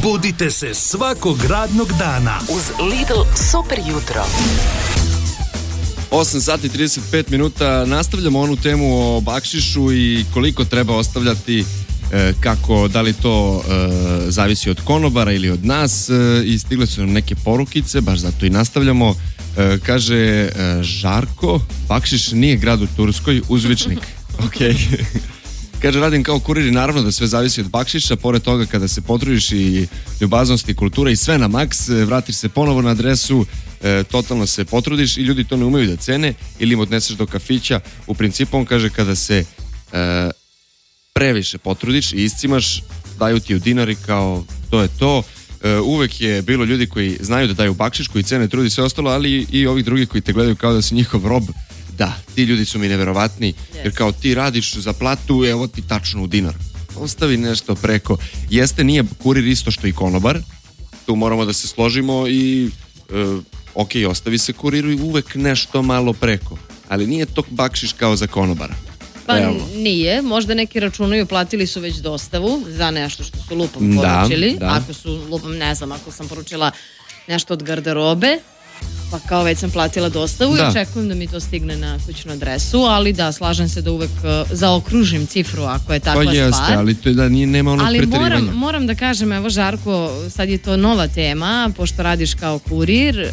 Budite se svakog radnog dana uz Lidl super jutro. 8 sati 35 minuta. Nastavljamo onu temu o bakšišu i koliko treba ostavljati, kako, da li to zavisi od konobara ili od nas, i stigle su nam neke porukice, baš zato i nastavljamo. Kaže Žarko, bakšiš nije grad u Turskoj, uzvičnik. Ok. Kaže, radim kao kurir i naravno da sve zavisi od bakšiša, pored toga kada se potrudiš i ljubaznost i kultura i sve na maks, vratiš se ponovo na adresu, totalno se potrudiš i ljudi to ne umeju da cene ili im odneseš do kafića. U principu on kaže, kada se previše potrudiš i iscimaš, daju ti u dinari, kao to je to. Uvek je bilo ljudi koji znaju da daju bakšiš, koji cene trudi sve ostalo, ali i ovih drugih koji te gledaju kao da si njihov rob. Da, ti ljudi su mi neverovatni, jer kao ti radiš za platu, evo ti tačno u dinar. Ostavi nešto preko. Jeste, nije kurir isto što i konobar, tu moramo da se složimo i ok, ostavi se kuriru i uvek nešto malo preko, ali nije to bakšiš kao za konobara. Pa nije, možda neki računaju, platili su već dostavu za nešto što su lupom poručili. Da. Ako su lupom, ne znam, ako sam poručila nešto od garderobe, pa kao već sam platila dostavu i očekujem da mi to stigne na kućnu adresu, ali da, slažem se da uvek zaokružim cifru ako je takva stvar. Pa jeste, ali to je da nema onog preterivanja. Ali moram da kažem, evo Žarko, sad je to nova tema, pošto radiš kao kurir,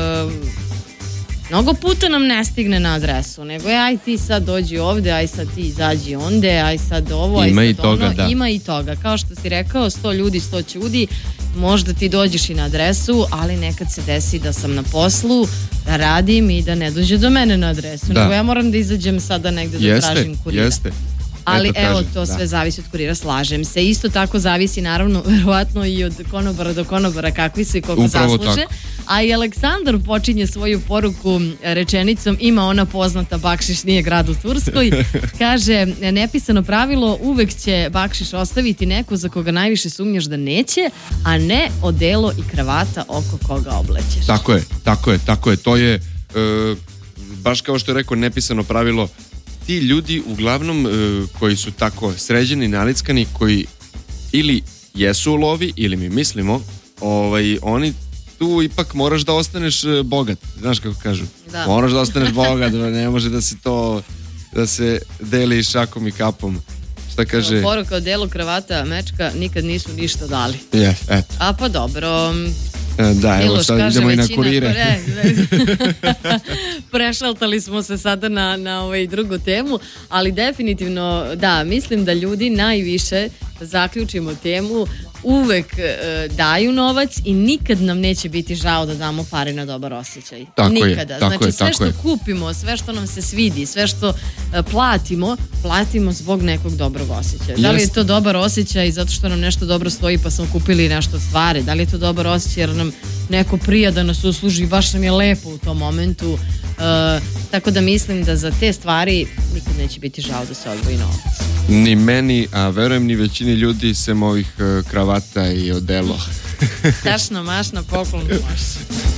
mnogo puta nam ne stigne na adresu, nego je aj ti sad dođi ovde, aj sad ti izađi onde, aj sad ovo, aj sad toga, ono, da. Ima i toga. Kao što si rekao, 100 ljudi, 100 ćudi, možda ti dođeš i na adresu, ali nekad se desi da sam na poslu, da radim i da ne dođe do mene na adresu, nego ja moram da izađem sada negde da tražim kurira. Jeste. Ali evo, to sve zavisi od kurira, slažem se. Isto tako zavisi, naravno, verovatno i od konobara do konobara, kakvi su i koliko zasluže. Tako. A i Aleksandar počinje svoju poruku rečenicom, ima ona poznata, bakšiš nije grad u Turskoj. Kaže, nepisano pravilo, uvek će bakšiš ostaviti neko za koga najviše sumnjaš da neće, a ne odelo i kravata oko koga oblećeš. Tako je. To je, baš kao što je rekao, nepisano pravilo. Ti ljudi uglavnom koji su tako sređeni, nalickani, koji ili jesu u lovi ili mi mislimo, oni tu ipak moraš da ostaneš bogat. Znaš kako kažu? Da. Moraš da ostaneš bogat, ne može da se to da se deli šakom i kapom. Šta kaže? Poruka o delu kravata mečka, nikad nisu ništa dali. Eto. A pa dobro. Da, evo sad idemo i na kurire. Prešaltali smo se sada na drugu temu, ali definitivno, da, mislim da ljudi najviše, zaključimo temu, uvek daju novac i nikad nam neće biti žao da damo pare na dobar osjećaj. Nikada. Znači sve što kupimo, sve što nam se svidi, sve što platimo zbog nekog dobrog osjećaja. Da li je to dobar osjećaj zato što nam nešto dobro stoji pa smo kupili nešto stvari? Da li je to dobar osjećaj jer nam neko prija da nas usluži, baš nam je lepo u tom momentu? Tako da mislim da za te stvari nikad neće biti žao da se odvoji novac. Ni meni, a verujem ni većini ljudi, sem ovih kravata i odelo. Tašno, mašna, poklon, maš.